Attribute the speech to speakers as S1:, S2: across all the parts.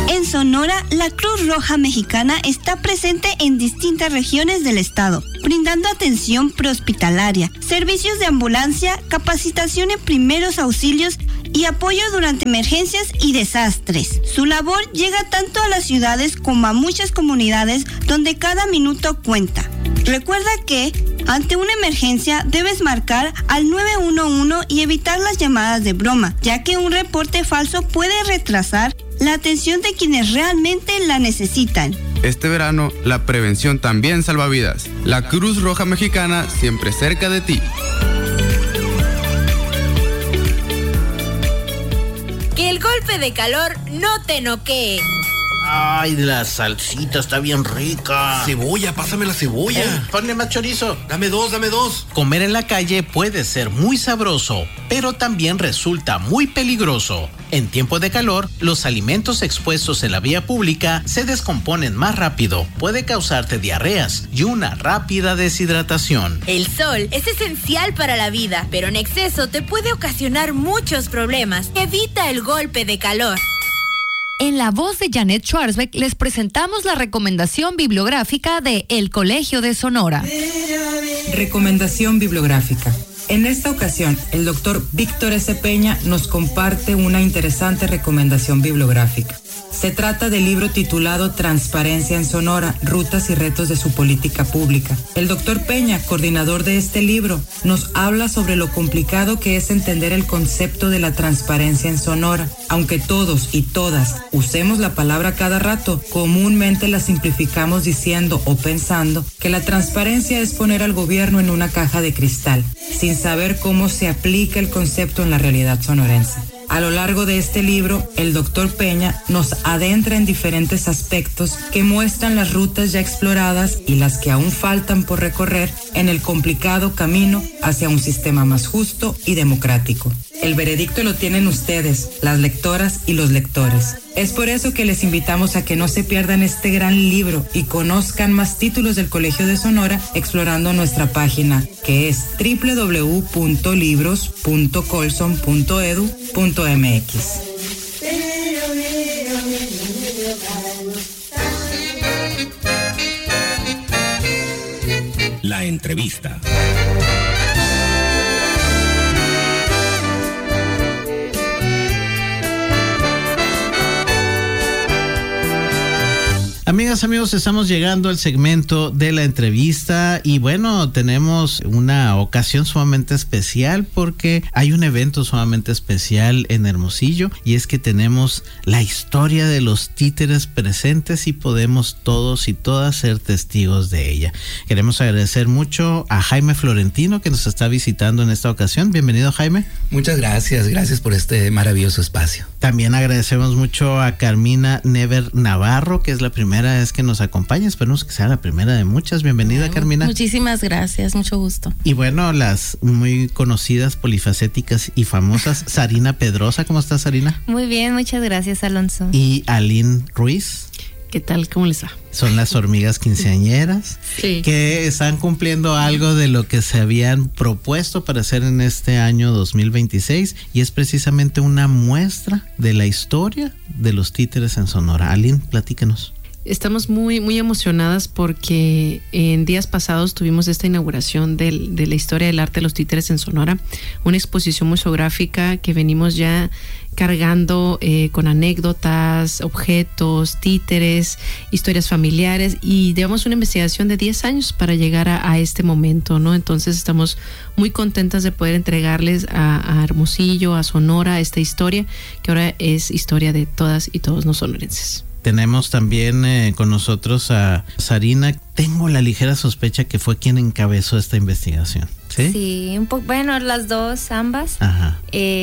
S1: En Sonora, la Cruz Roja Mexicana está presente en distintas regiones del estado, brindando atención prehospitalaria, servicios de ambulancia, capacitación en primeros auxilios y apoyo durante emergencias y desastres. Su labor llega tanto a las ciudades como a muchas comunidades donde cada minuto cuenta. Recuerda que, ante una emergencia, debes marcar al 911 y evitar las llamadas de broma, ya que un reporte falso puede retrasar la atención de quienes realmente la necesitan.
S2: Este verano, la prevención también salva vidas. La Cruz Roja Mexicana, siempre cerca de ti.
S3: Que el golpe de calor no te noquee.
S4: Ay, la salsita está bien rica.
S5: Cebolla, pásame la cebolla.
S4: Ponle más chorizo.
S5: Dame dos.
S4: Comer en la calle puede ser muy sabroso, pero también resulta muy peligroso. En tiempo de calor, los alimentos expuestos en la vía pública se descomponen más rápido, puede causarte diarreas y una rápida deshidratación.
S3: El sol es esencial para la vida, pero en exceso te puede ocasionar muchos problemas. Evita el golpe de calor.
S6: En la voz de Janet Schwarzbeck les presentamos la recomendación bibliográfica de El Colegio de Sonora.
S7: Recomendación bibliográfica. En esta ocasión, el doctor Víctor S. Peña nos comparte una interesante recomendación bibliográfica. Se trata del libro titulado Transparencia en Sonora, rutas y retos de su política pública. El doctor Peña, coordinador de este libro, nos habla sobre lo complicado que es entender el concepto de la transparencia en Sonora. Aunque todos y todas usemos la palabra cada rato, comúnmente la simplificamos diciendo o pensando que la transparencia es poner al gobierno en una caja de cristal, sin saber cómo se aplica el concepto en la realidad sonorense. A lo largo de este libro, el doctor Peña nos adentra en diferentes aspectos que muestran las rutas ya exploradas y las que aún faltan por recorrer en el complicado camino hacia un sistema más justo y democrático. El veredicto lo tienen ustedes, las lectoras y los lectores. Es por eso que les invitamos a que no se pierdan este gran libro y conozcan más títulos del Colegio de Sonora explorando nuestra página, que es www.libros.colson.edu.mx.
S5: La entrevista.
S4: Amigas, amigos, estamos llegando al segmento de la entrevista y bueno, tenemos una ocasión sumamente especial porque hay un evento sumamente especial en Hermosillo y es que tenemos la historia de los títeres presentes y podemos todos y todas ser testigos de ella. Queremos agradecer mucho a Jaime Florentino que nos está visitando en esta ocasión. Bienvenido, Jaime.
S8: Muchas gracias por este maravilloso espacio.
S4: También agradecemos mucho a Carmina Never Navarro, que es la primera vez que nos acompaña. Esperemos que sea la primera de muchas. Bienvenida, Carmina.
S9: Muchísimas gracias, mucho gusto.
S4: Y bueno, las muy conocidas, polifacéticas y famosas, Sarina Pedrosa. ¿Cómo estás, Sarina?
S9: Muy bien, muchas gracias, Alonso.
S4: Y Aline Ruiz.
S9: ¿Qué tal? ¿Cómo les va?
S4: Son las hormigas quinceañeras,
S9: sí,
S4: que están cumpliendo algo de lo que se habían propuesto para hacer en este año 2026 y es precisamente una muestra de la historia de los títeres en Sonora. Aline, platícanos.
S9: Estamos muy, muy emocionadas porque en días pasados tuvimos esta inauguración de la historia del arte de los títeres en Sonora, una exposición museográfica que venimos ya cargando con anécdotas, objetos, títeres, historias familiares y llevamos una investigación de 10 años para llegar a este momento, ¿no? Entonces estamos muy contentas de poder entregarles a Hermosillo, a Sonora, esta historia que ahora es historia de todas y todos los sonorenses.
S4: Tenemos también con nosotros a Sarina. Tengo la ligera sospecha que fue quien encabezó esta investigación. ¿Sí?
S10: Sí, un poco, bueno, las dos, ambas.
S4: Ajá.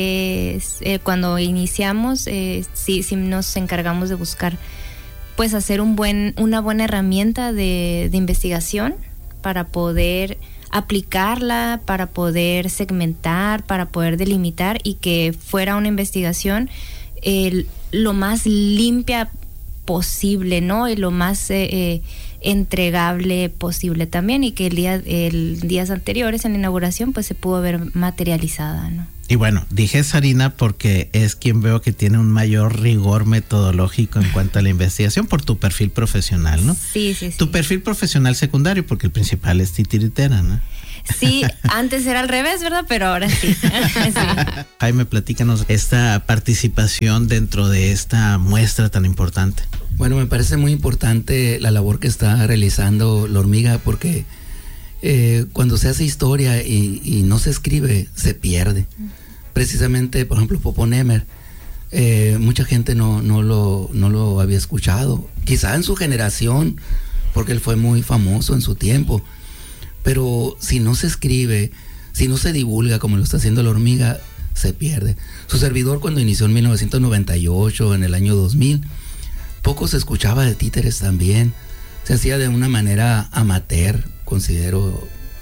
S10: Cuando iniciamos, sí nos encargamos de buscar, pues, hacer una buena herramienta de investigación para poder aplicarla, para poder segmentar, para poder delimitar y que fuera una investigación lo más limpia posible, ¿no? Y lo más entregable posible también, y que el días anteriores en la inauguración pues se pudo ver materializada, ¿no?
S4: Y bueno, dije Sarina porque es quien veo que tiene un mayor rigor metodológico en cuanto a la investigación por tu perfil profesional, ¿no?
S10: Sí.
S4: Tu perfil profesional secundario, porque el principal es titiritera, ¿no?
S10: Sí, antes era al revés, ¿verdad? Pero ahora sí. Sí.
S4: Jaime, platícanos esta participación dentro de esta muestra tan importante.
S8: Bueno, me parece muy importante la labor que está realizando La Hormiga, porque cuando se hace historia y no se escribe, se pierde. Precisamente, por ejemplo, Popo Némer, mucha gente no lo había escuchado, quizá en su generación, porque él fue muy famoso en su tiempo, pero si no se escribe, si no se divulga como lo está haciendo La Hormiga, se pierde. Su servidor, cuando inició en 1998, en el año 2000, poco se escuchaba de títeres también, se hacía de una manera amateur, considero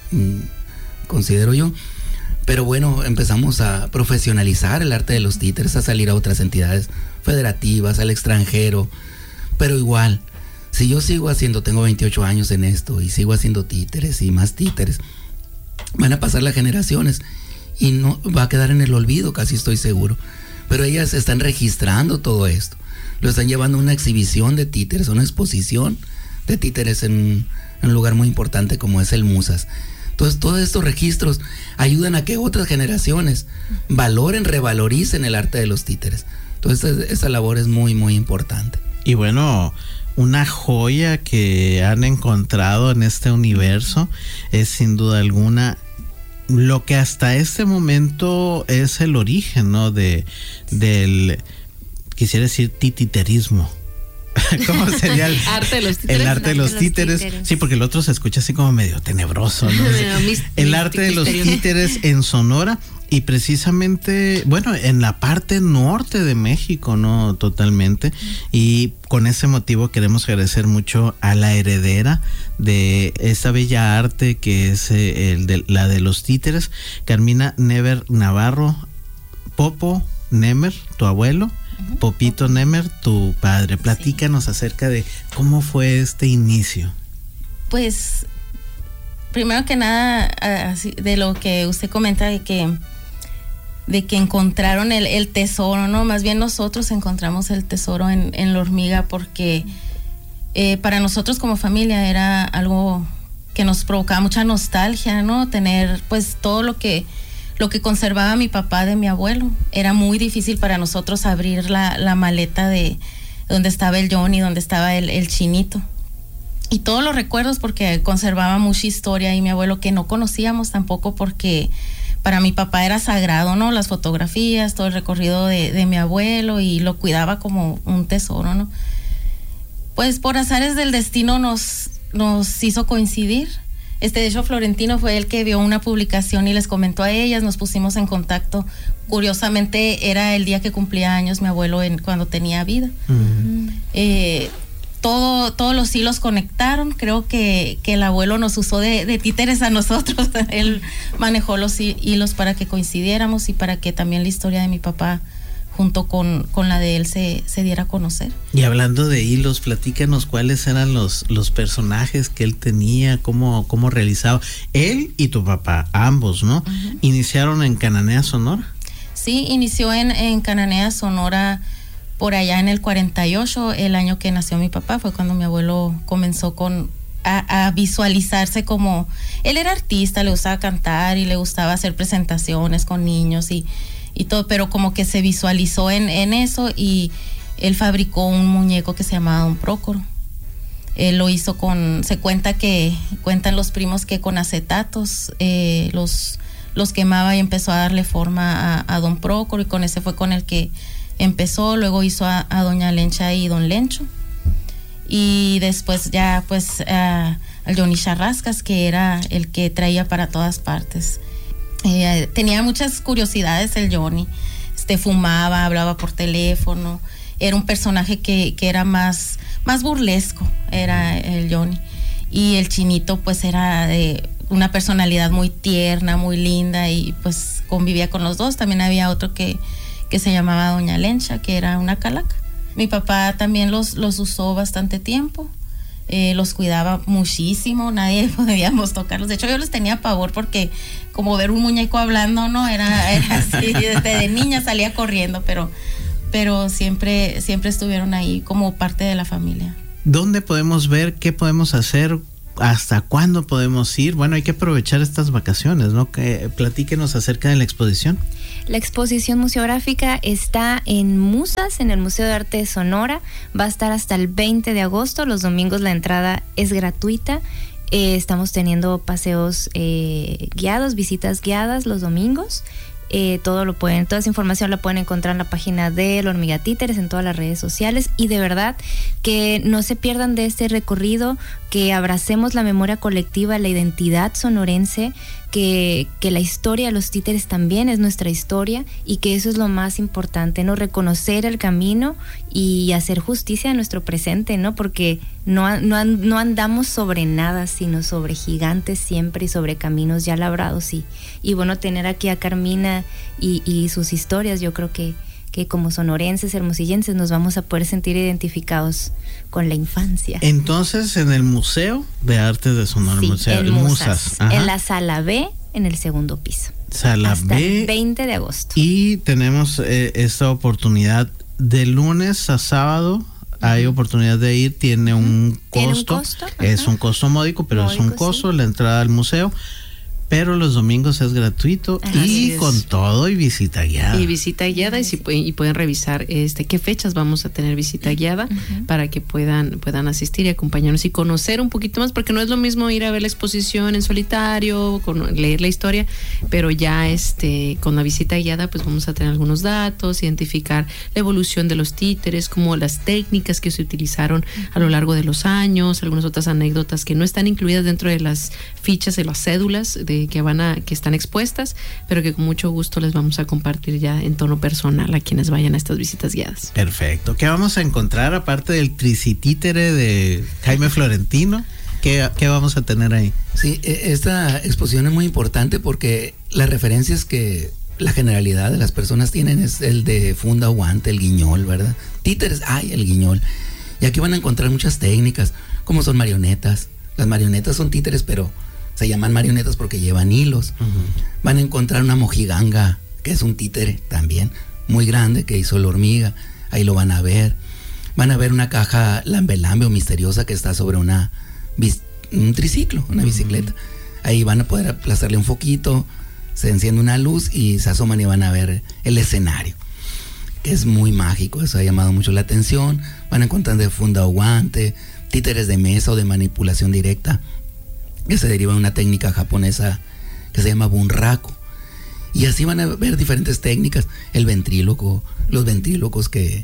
S8: yo, pero bueno, empezamos a profesionalizar el arte de los títeres, a salir a otras entidades federativas, al extranjero, pero igual, si yo sigo haciendo, tengo 28 años en esto y sigo haciendo títeres y más títeres, van a pasar las generaciones y no va a quedar en el olvido, casi estoy seguro, pero ellas están registrando todo esto, lo están llevando a una exhibición de títeres, una exposición de títeres en un lugar muy importante como es el Musas. Entonces todos estos registros ayudan a que otras generaciones valoren, revaloricen el arte de los títeres. Entonces esta labor es muy, muy importante.
S4: Y bueno, una joya que han encontrado en este universo es sin duda alguna lo que hasta este momento es el origen, ¿no? del, quisiera decir, tititerismo. ¿Cómo sería el
S9: arte de los títeres?
S4: El arte de los títeres. Sí, porque el otro se escucha así como medio tenebroso, ¿no? El arte de los títeres en Sonora, y precisamente, bueno, en la parte norte de México, ¿no? Totalmente. Y con ese motivo queremos agradecer mucho a la heredera de esta bella arte que es la de los títeres, Carmina Never Navarro, Popo Némer, tu abuelo, Popito Némer, tu padre. Platícanos acerca de cómo fue este inicio.
S11: Pues, primero que nada, de lo que usted comenta de que encontraron el tesoro, ¿no? Más bien nosotros encontramos el tesoro en La Hormiga, porque para nosotros como familia era algo que nos provocaba mucha nostalgia, ¿no? Tener pues todo lo que conservaba mi papá de mi abuelo. Era muy difícil para nosotros abrir la maleta de donde estaba el Johnny, donde estaba el Chinito. Y todos los recuerdos, porque conservaba mucha historia, y mi abuelo, que no conocíamos tampoco, porque para mi papá era sagrado, ¿no? Las fotografías, todo el recorrido de mi abuelo, y lo cuidaba como un tesoro, ¿no? Pues por azares del destino nos hizo coincidir. De hecho, Florentino fue el que vio una publicación y les comentó a ellas, nos pusimos en contacto. Curiosamente, era el día que cumplía años mi abuelo cuando tenía vida. Uh-huh. Todos los hilos conectaron. Creo que el abuelo nos usó de títeres a nosotros. Él manejó los hilos para que coincidiéramos y para que también la historia de mi papá junto con la de él se diera a conocer. Y hablando de hilos, platícanos cuáles eran los personajes que él tenía, cómo realizaba. Él y tu papá, ambos, ¿no? Uh-huh. ¿Iniciaron en Cananea, Sonora? Sí, inició en Cananea, Sonora, por allá en el 48, el año que nació mi papá, fue cuando mi abuelo comenzó a visualizarse como... Él era artista, le gustaba cantar y le gustaba hacer presentaciones con niños y todo, pero como que se visualizó en eso, y él fabricó un muñeco que se llamaba Don Prócoro. Él lo hizo cuentan los primos que con acetatos los quemaba y empezó a darle forma a Don Prócoro, y con ese fue con el que empezó. Luego hizo a Doña Lencha y Don Lencho, y después ya pues al Johnny Charrascas, que era el que traía para todas partes. Tenía muchas curiosidades el Johnny. Fumaba, hablaba por teléfono. Era un personaje que era más burlesco, era el Johnny. Y el Chinito pues era de una personalidad muy tierna, muy linda, y pues convivía con los dos. También había otro que se llamaba Doña Lencha, que era una calaca. Mi papá también los usó bastante tiempo. los cuidaba muchísimo, nadie podíamos tocarlos. De hecho, yo les tenía pavor porque como ver un muñeco hablando, ¿no? Era así, desde niña salía corriendo, pero siempre estuvieron ahí como parte de la familia.
S4: ¿Dónde podemos ver? ¿Qué podemos hacer? ¿Hasta cuándo podemos ir? Bueno, hay que aprovechar estas vacaciones, ¿no? Platíquenos acerca de la exposición.
S10: La exposición museográfica está en Musas, en el Museo de Arte de Sonora. Va a estar hasta el 20 de agosto. Los domingos la entrada es gratuita. Estamos teniendo paseos guiados, visitas guiadas los domingos. Toda esa información la pueden encontrar en la página de La Hormiga Títeres, en todas las redes sociales, y de verdad que no se pierdan de este recorrido, que abracemos la memoria colectiva, la identidad sonorense, que la historia de los títeres también es nuestra historia, y que eso es lo más importante, ¿no? Reconocer el camino y hacer justicia a nuestro presente, ¿no? Porque no andamos sobre nada, sino sobre gigantes siempre y sobre caminos ya labrados, y bueno, tener aquí a Carmina y sus historias, yo creo que como sonorenses, hermosillenses, nos vamos a poder sentir identificados con la infancia.
S4: Entonces, en el Museo de Arte de Sonora,
S10: sí,
S4: Museo,
S10: en Musas, en la sala B, en el segundo piso.
S4: Sala
S10: hasta
S4: B.
S10: el 20 de agosto.
S4: Y tenemos esta oportunidad de lunes a sábado. Hay oportunidad de ir, tiene un costo. Es un costo módico, pero módico, es un costo, sí. La entrada al museo. Pero los domingos es gratuito. Y con todo y visita guiada.
S9: Y visita guiada, y pueden revisar qué fechas vamos a tener visita guiada, para que puedan asistir y acompañarnos y conocer un poquito más, porque no es lo mismo ir a ver la exposición en solitario, leer la historia, pero ya con la visita guiada pues vamos a tener algunos datos, identificar la evolución de los títeres, como las técnicas que se utilizaron a lo largo de los años, algunas otras anécdotas que no están incluidas dentro de las fichas de las cédulas que están expuestas, pero que con mucho gusto les vamos a compartir ya en tono personal a quienes vayan a estas visitas guiadas.
S4: Perfecto. ¿Qué vamos a encontrar aparte del tricitítere de Jaime Florentino? ¿Qué vamos a tener ahí?
S8: Sí, esta exposición es muy importante porque las referencias que la generalidad de las personas tienen es el de funda o guante, el guiñol, ¿verdad? Títeres, el guiñol. Y aquí van a encontrar muchas técnicas, como son marionetas. Las marionetas son títeres, pero se llaman marionetas porque llevan hilos. Van a encontrar una mojiganga, que es un títere también muy grande que hizo La Hormiga. Ahí lo van a ver. Van a ver una caja lambe-lambe o misteriosa que está sobre un triciclo, una bicicleta. Ahí van a poder aplazarle un foquito, se enciende una luz y se asoman y van a ver el escenario, que es muy mágico. Eso ha llamado mucho la atención. Van a encontrar de funda o guante, títeres de mesa o de manipulación directa, que se deriva de una técnica japonesa que se llama bunraku. Y así van a ver diferentes técnicas, el ventríloco, los ventrílocos que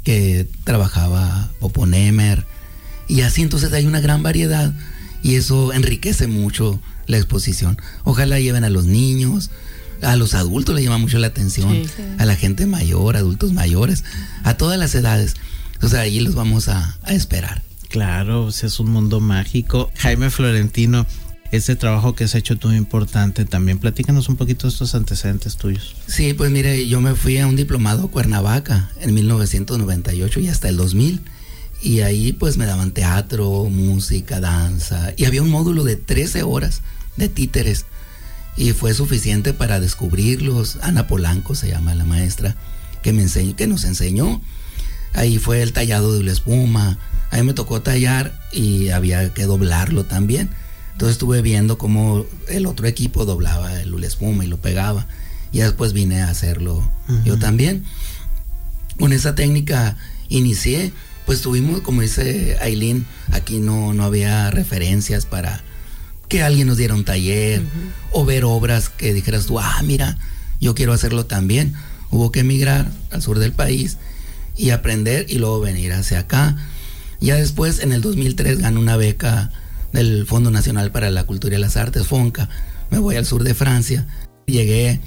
S8: trabajaba Poponemer, y así. Entonces hay una gran variedad y eso enriquece mucho la exposición. Ojalá lleven a los niños, a los adultos les llama mucho la atención, sí. A la gente mayor, adultos mayores, a todas las edades. Entonces ahí los vamos a esperar.
S4: Claro, es un mundo mágico. Jaime Florentino, ese trabajo que has hecho tú importante también. Platícanos un poquito de estos antecedentes tuyos.
S8: Sí, pues mire, yo me fui a un diplomado a Cuernavaca en 1998 y hasta el 2000. Y ahí pues me daban teatro, música, danza. Y había un módulo de 13 horas de títeres. Y fue suficiente para descubrirlos. Ana Polanco se llama la maestra que nos enseñó. Ahí fue el tallado de la espuma. A mí me tocó tallar y había que doblarlo también. Entonces estuve viendo cómo el otro equipo doblaba el hula espuma y lo pegaba. Y después vine a hacerlo yo también. Con esa técnica inicié. Pues tuvimos, como dice Ailín, aquí no había referencias para que alguien nos diera un taller o ver obras que dijeras tú, mira, yo quiero hacerlo también. Hubo que emigrar al sur del país y aprender y luego venir hacia acá. Ya después, en el 2003, gané una beca del Fondo Nacional para la Cultura y las Artes, FONCA. Me voy al sur de Francia. Llegué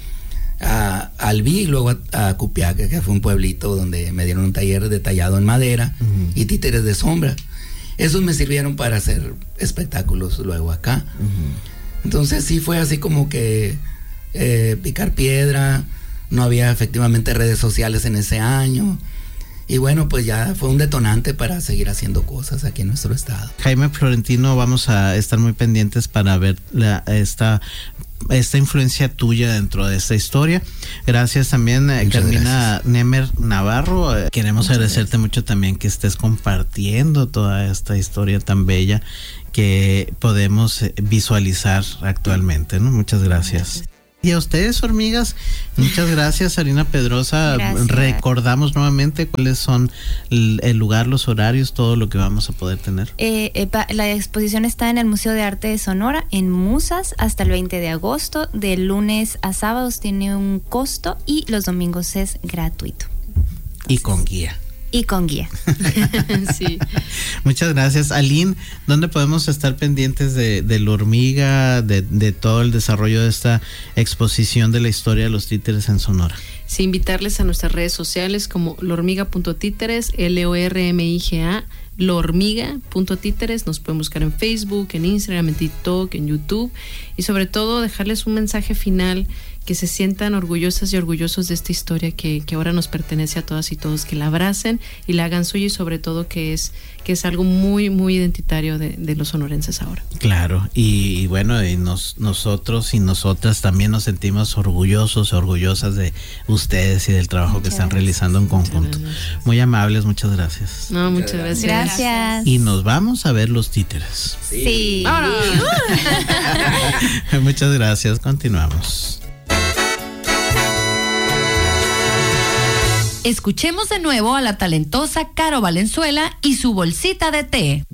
S8: a Albi y luego a Cupiaca, que fue un pueblito donde me dieron un taller de tallado en madera y títeres de sombra. Esos me sirvieron para hacer espectáculos luego acá. Entonces sí fue así como que picar piedra. No había efectivamente redes sociales en ese año. Y bueno, pues ya fue un detonante para seguir haciendo cosas aquí en nuestro estado.
S4: Jaime Florentino, vamos a estar muy pendientes para ver esta influencia tuya dentro de esta historia. Gracias también, Carmina Nemer Navarro. Queremos agradecerte mucho también que estés compartiendo toda esta historia tan bella que podemos visualizar actualmente, ¿no? Muchas gracias. Y a ustedes, hormigas, muchas gracias, Sarina Pedrosa. Gracias. Recordamos nuevamente cuáles son el lugar, los horarios, todo lo que vamos a poder tener.
S10: La exposición está en el Museo de Arte de Sonora, en Musas, hasta el 20 de agosto. De lunes a sábados tiene un costo y los domingos es gratuito.
S4: Y con guía.
S10: Y con guía.
S9: Sí.
S4: Muchas gracias. Aline, ¿dónde podemos estar pendientes de la hormiga, de todo el desarrollo de esta exposición de la historia de los títeres en Sonora?
S9: Sí, invitarles a nuestras redes sociales como lormiga.títeres, LORMIGA, lormiga.títeres. Nos pueden buscar en Facebook, en Instagram, en TikTok, en YouTube, y sobre todo dejarles un mensaje final, que se sientan orgullosas y orgullosos de esta historia que ahora nos pertenece a todas y todos, que la abracen y la hagan suya, y sobre todo que es algo muy, muy identitario de los sonorenses ahora.
S4: Claro, y bueno, y nosotros y nosotras también nos sentimos orgullosos, orgullosas de ustedes y del trabajo que están realizando en conjunto. Muy amables, muchas gracias.
S9: No, muchas gracias.
S10: Gracias.
S4: Y nos vamos a ver los títeres.
S10: Sí.
S4: Muchas gracias, continuamos.
S6: Escuchemos de nuevo a la talentosa Caro Valenzuela y su bolsita de té.